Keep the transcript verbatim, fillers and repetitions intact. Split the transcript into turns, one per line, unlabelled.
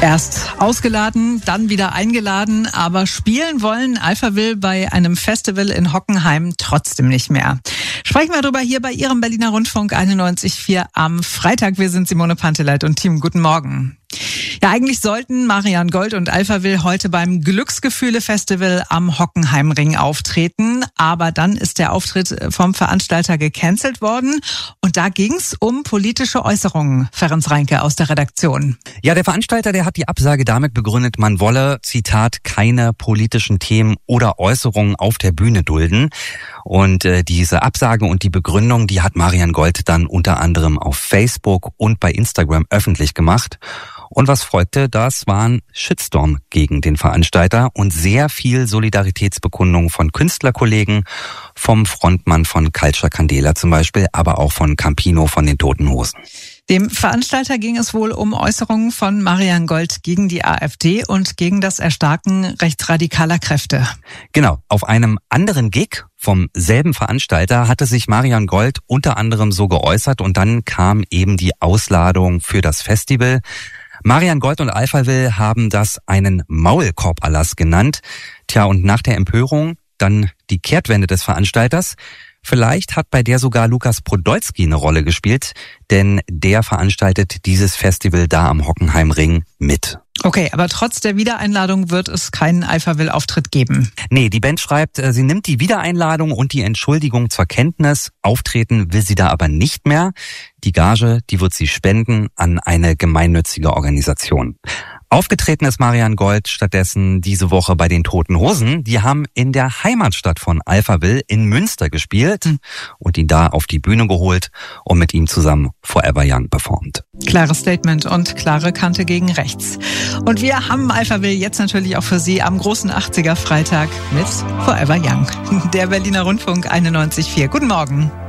Erst ausgeladen, dann wieder eingeladen, aber spielen wollen Alphaville bei einem Festival in Hockenheim trotzdem nicht mehr. Sprechen wir darüber hier bei Ihrem Berliner Rundfunk einundneunzig Komma vier am Freitag. Wir sind Simone Panteleit und Team. Guten Morgen. Ja, eigentlich sollten Marian Gold und Alphaville heute beim Glücksgefühle-Festival am Hockenheimring auftreten. Aber dann ist der Auftritt vom Veranstalter gecancelt worden. Und da ging's um politische Äußerungen. Ferenc Reinke aus der Redaktion.
Ja, der Veranstalter, der hat die Absage damit begründet, man wolle, Zitat, keine politischen Themen oder Äußerungen auf der Bühne dulden. Und äh, diese Absage und die Begründung, die hat Marian Gold dann unter anderem auf Facebook und bei Instagram öffentlich gemacht. Und was folgte, das war ein Shitstorm gegen den Veranstalter und sehr viel Solidaritätsbekundung von Künstlerkollegen, vom Frontmann von Culture Candela zum Beispiel, aber auch von Campino von den Toten Hosen.
Dem Veranstalter ging es wohl um Äußerungen von Marian Gold gegen die AfD und gegen das Erstarken rechtsradikaler Kräfte.
Genau, auf einem anderen Gig vom selben Veranstalter hatte sich Marian Gold unter anderem so geäußert und dann kam eben die Ausladung für das Festival. Marian Gold und Alphaville haben das einen Maulkorb-Erlass genannt. Tja, und nach der Empörung dann die Kehrtwende des Veranstalters. Vielleicht hat bei der sogar Lukas Podolski eine Rolle gespielt, denn der veranstaltet dieses Festival da am Hockenheimring mit.
Okay, aber trotz der Wiedereinladung wird es keinen Alphaville-Auftritt geben.
Nee, die Band schreibt, sie nimmt die Wiedereinladung und die Entschuldigung zur Kenntnis. Auftreten will sie da aber nicht mehr. Die Gage, die wird sie spenden an eine gemeinnützige Organisation. Aufgetreten ist Marian Gold stattdessen diese Woche bei den Toten Hosen. Die haben in der Heimatstadt von Alphaville in Münster gespielt und ihn da auf die Bühne geholt und mit ihm zusammen Forever Young performt.
Klares Statement und klare Kante gegen rechts. Und wir haben Alphaville jetzt natürlich auch für Sie am großen achtziger Freitag mit Forever Young. Der Berliner Rundfunk einundneunzig Komma vier. Guten Morgen.